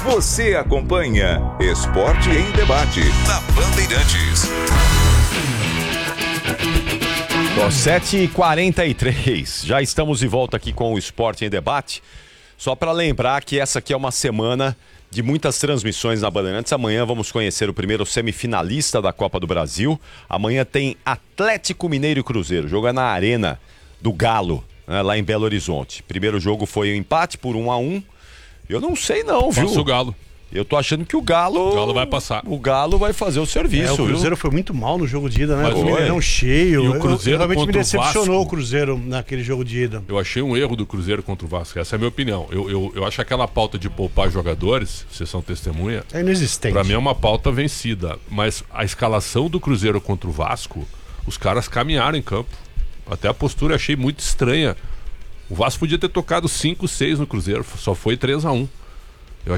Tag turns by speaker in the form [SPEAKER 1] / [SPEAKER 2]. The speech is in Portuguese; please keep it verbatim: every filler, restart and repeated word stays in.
[SPEAKER 1] Você acompanha Esporte em Debate na Bandeirantes.
[SPEAKER 2] Bom, sete e quarenta e três, já estamos de volta aqui com o Esporte em Debate. Só para lembrar que essa aqui é uma semana de muitas transmissões na Bandeirantes. Amanhã vamos conhecer o primeiro semifinalista da Copa do Brasil. Amanhã tem Atlético Mineiro e Cruzeiro. O jogo é na Arena do Galo, né, lá em Belo Horizonte. Primeiro jogo foi um empate por um a um. Eu não sei não, viu?
[SPEAKER 3] Passa o Galo.
[SPEAKER 2] Eu tô achando que o Galo...
[SPEAKER 3] O Galo vai passar.
[SPEAKER 2] O Galo vai fazer o serviço,
[SPEAKER 4] é, o Cruzeiro
[SPEAKER 2] viu?
[SPEAKER 4] foi muito mal no jogo de ida, né?
[SPEAKER 3] Mas
[SPEAKER 4] o Mineirão cheio.
[SPEAKER 3] E o Cruzeiro
[SPEAKER 4] eu, eu realmente me
[SPEAKER 3] contra o
[SPEAKER 4] decepcionou
[SPEAKER 3] Vasco.
[SPEAKER 4] o Cruzeiro naquele jogo de ida.
[SPEAKER 3] Eu achei um erro do Cruzeiro contra o Vasco. Essa é a minha opinião. Eu, eu, eu acho aquela pauta de poupar jogadores, vocês são testemunha,
[SPEAKER 4] é inexistente.
[SPEAKER 3] Pra mim é uma pauta vencida. Mas a escalação do Cruzeiro contra o Vasco, os caras caminharam em campo. Até a postura eu achei muito estranha. O Vasco podia ter tocado cinco, seis no Cruzeiro, só foi três a um.